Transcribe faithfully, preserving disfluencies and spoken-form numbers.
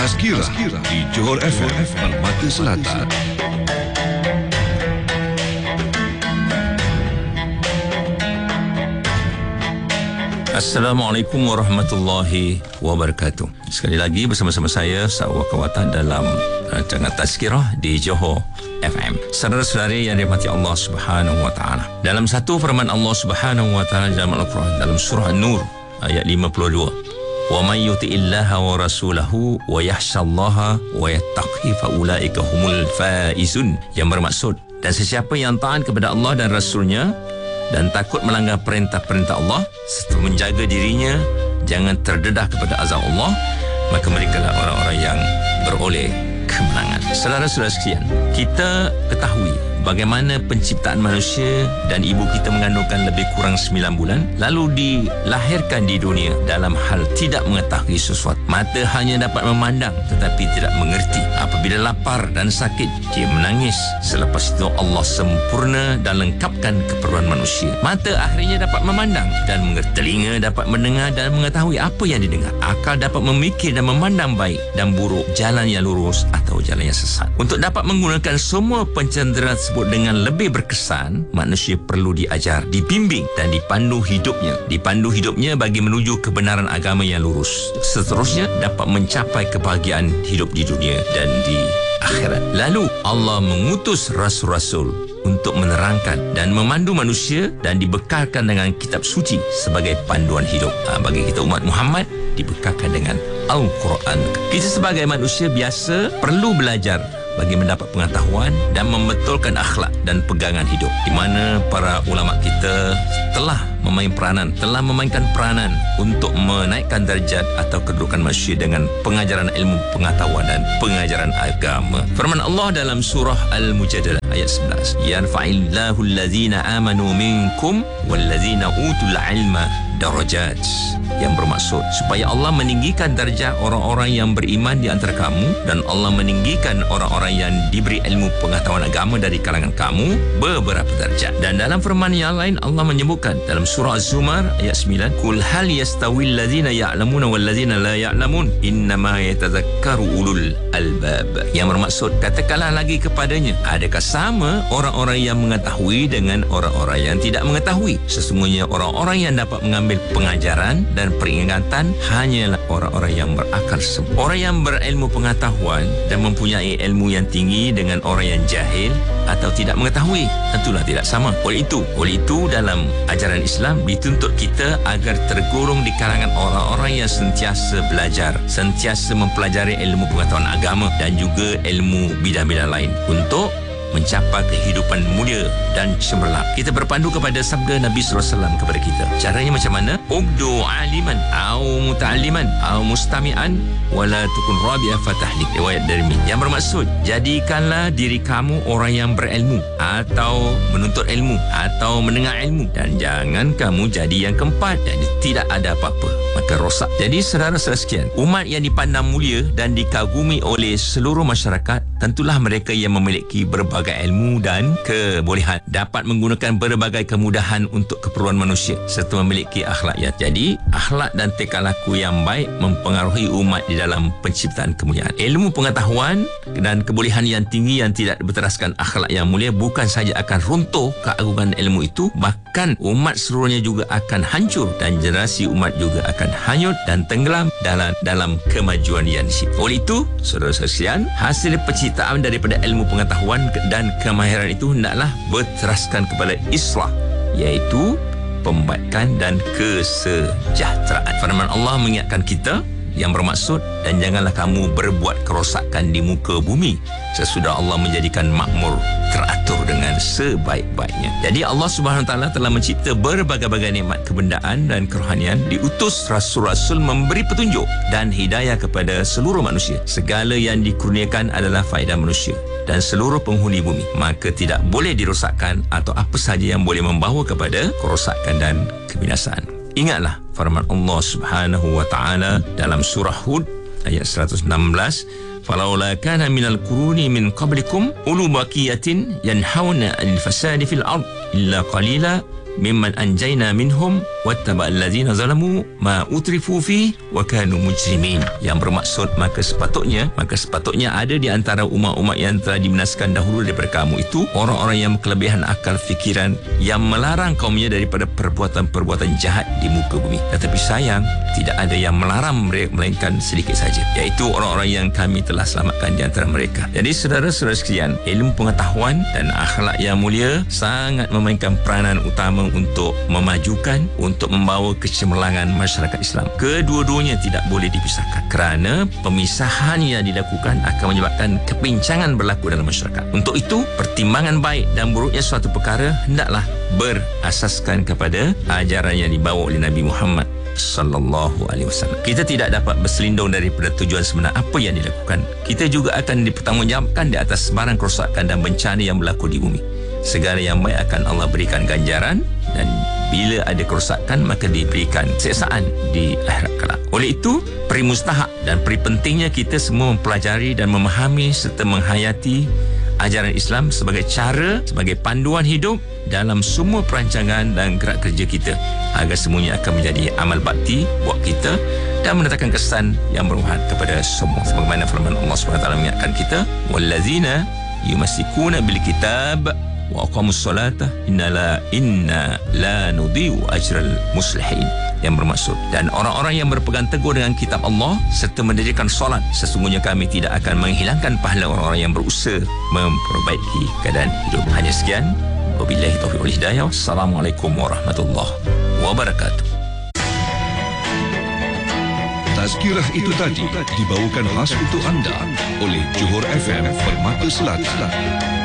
Tazkirah di Johor F M Permata Selatan. Assalamualaikum warahmatullahi wabarakatuh. Sekali lagi bersama-sama saya Sawa Kawatan dalam rancangan Tazkirah di Johor F M. Saudara-saudari yang dirahmati Allah Subhanahu wa taala. Dalam satu firman Allah Subhanahu wa taala dalam Al-Quran dalam surah An-Nur ayat lima puluh dua. Wa may yuti'illaha wa rasulahu wa yakhshallaha wa yattaqi fa ulaika humul faizun. Yang bermaksud, dan sesiapa yang taat kepada Allah dan Rasulnya dan takut melanggar perintah-perintah Allah serta menjaga dirinya jangan terdedah kepada azab Allah, maka mereka lah orang-orang yang beroleh kemenangan. Saudara-saudara sekalian, kita ketahui bagaimana penciptaan manusia dan ibu kita mengandungkan lebih kurang sembilan bulan lalu dilahirkan di dunia dalam hal tidak mengetahui sesuatu. Mata hanya dapat memandang tetapi tidak mengerti. Apabila lapar dan sakit, dia menangis. Selepas itu Allah sempurna dan lengkapkan keperluan manusia. Mata akhirnya dapat memandang dan mengerti. Telinga dapat mendengar dan mengetahui apa yang didengar. Akal dapat memikir dan memandang baik dan buruk, jalan yang lurus atau jalan yang sesat. Untuk dapat menggunakan semua pencenderan dengan lebih berkesan, manusia perlu diajar, dibimbing dan dipandu hidupnya. Dipandu hidupnya bagi menuju kebenaran agama yang lurus. Seterusnya dapat mencapai kebahagiaan hidup di dunia dan di akhirat. Lalu Allah mengutus rasul-rasul untuk menerangkan dan memandu manusia dan dibekalkan dengan kitab suci sebagai panduan hidup. Ha, bagi kita umat Muhammad dibekalkan dengan Al-Quran. Kita sebagai manusia biasa perlu belajar bagi mendapat pengetahuan dan membetulkan akhlak dan pegangan hidup, di mana para ulama kita telah memain peranan, telah memainkan peranan untuk menaikkan darjat atau kedudukan manusia dengan pengajaran ilmu pengetahuan dan pengajaran agama. Firman Allah dalam surah Al-Mujadalah ayat sebelas, yarfa'illahu allazina amanu minkum wallazina utul ilma darajat. Yang bermaksud supaya Allah meninggikan darjah orang-orang yang beriman di antara kamu dan Allah meninggikan orang-orang yang diberi ilmu pengetahuan agama dari kalangan kamu beberapa darjat. Dan dalam firman yang lain Allah menyebutkan dalam surah Az-Zumar ayat sembilan, qul hal yastawil ladzina ya'lamuna wal ladzina la ya'lamun innama yatadzakkaru ulul albab. Yang bermaksud, katakanlah lagi kepadanya, adakah sama orang-orang yang mengetahui dengan orang-orang yang tidak mengetahui? Sesungguhnya orang-orang yang dapat mengambil pengajaran dan peringatan hanyalah orang-orang yang berakal sempurna. Orang yang berilmu pengetahuan dan mempunyai ilmu yang tinggi dengan orang yang jahil atau tidak mengetahui tentulah tidak sama. Oleh itu, oleh itu dalam ajaran Islam dituntut kita agar tergolong di kalangan orang-orang yang sentiasa belajar, sentiasa mempelajari ilmu pengetahuan agama dan juga ilmu bidang-bidang lain untuk mencapai kehidupan mulia dan cemerlang. Kita berpandu kepada sabda Nabi sallallahu alaihi wasallam kepada kita. Caranya macam mana? Ubdu aliman au muta'alliman au mustami'an wala tukun rabi'a fatahlik. Riwayat Darimi. Yang bermaksud, jadikanlah diri kamu orang yang berilmu atau menuntut ilmu atau mendengar ilmu dan jangan kamu jadi yang keempat dan tidak ada apa-apa, maka rosak. Jadi saudara-saudara sekalian, umat yang dipandang mulia dan dikagumi oleh seluruh masyarakat tentulah mereka yang memiliki berbagai ilmu dan kebolehan, dapat menggunakan berbagai kemudahan untuk keperluan manusia serta memiliki akhlak yang jadi akhlak dan tingkah laku yang baik mempengaruhi umat di dalam penciptaan kemuliaan. Ilmu pengetahuan dan kebolehan yang tinggi yang tidak berteraskan akhlak yang mulia bukan saja akan runtuh keagungan ilmu itu, bahkan umat seluruhnya juga akan hancur dan generasi umat juga akan hanyut dan tenggelam dalam dalam kemajuan yang syiar. Oleh itu, saudara-saudara sekalian, hasil penciptaan daripada ilmu pengetahuan dan kemahiran itu hendaklah berteraskan kepada islah, iaitu pembaikan dan kesejahteraan. Firman Allah mengingatkan kita yang bermaksud, dan janganlah kamu berbuat kerosakan di muka bumi sesudah Allah menjadikan makmur teratur dengan sebaik-baiknya. Jadi Allah Subhanahu Wa Taala telah mencipta berbagai-bagai nikmat kebendaan dan kerohanian, diutus rasul-rasul memberi petunjuk dan hidayah kepada seluruh manusia. Segala yang dikurniakan adalah faedah manusia dan seluruh penghuni bumi, maka tidak boleh dirosakkan atau apa sahaja yang boleh membawa kepada kerosakan dan kebinasaan. Ingatlah firman Allah Subhanahu wa taala dalam surah Hud ayat seratus enam belas, "Falaula kana minal quruni min qablikum ulu baqiyatin yanhauna 'anil fasadi fil ard illa qalila mimman anjayna minhum wattaba allazina zalamu ma utrifu fi wa kanu mujrimin. Yang bermaksud maka sepatutnya maka sepatutnya ada di antara umat-umat yang telah dibinasakan dahulu daripada kamu itu orang-orang yang kelebihan akal fikiran yang melarang kaumnya daripada perbuatan-perbuatan jahat di muka bumi. Tetapi sayang tidak ada yang melarang mereka melainkan sedikit saja, iaitu orang-orang yang kami telah selamatkan di antara mereka. Jadi saudara-saudara sekalian, ilmu pengetahuan dan akhlak yang mulia sangat memainkan peranan utama untuk memajukan, untuk membawa kecemerlangan masyarakat Islam. Kedua-duanya tidak boleh dipisahkan kerana pemisahan yang dilakukan akan menyebabkan kepincangan berlaku dalam masyarakat. Untuk itu, pertimbangan baik dan buruknya suatu perkara hendaklah berasaskan kepada ajaran yang dibawa oleh Nabi Muhammad sallallahu alaihi wasallam. Kita tidak dapat berselindung daripada tujuan sebenar apa yang dilakukan. Kita juga akan dipertanggungjawabkan di atas sebarang kerosakan dan bencana yang berlaku di bumi. Segala yang baik akan Allah berikan ganjaran, dan bila ada kerosakan maka diberikan siksaan di akhirat kelak. Oleh itu, peri mustahak dan peri pentingnya kita semua mempelajari dan memahami serta menghayati ajaran Islam sebagai cara, sebagai panduan hidup dalam semua perancangan dan gerak kerja kita, agar semuanya akan menjadi amal bakti buat kita dan mendatangkan kesan yang bermanfaat kepada semua. Sebagaimana firman Allah subhanahu wa taala mengingatkan kita, wallazina yumassikuna bil kitab wa aqamus salata inna la inna la nudhi'u ajral muslihin. Yang bermaksud, dan orang-orang yang berpegang teguh dengan kitab Allah serta mendirikan solat, sesungguhnya kami tidak akan menghilangkan pahala orang-orang yang berusaha memperbaiki keadaan hidup. Hanya sekian. Wabillahi taufiq wal hidayah. Assalamualaikum warahmatullahi wabarakatuh. Tazkirah itu tadi dibawakan khas untuk anda oleh Johor F M Permata Selatan.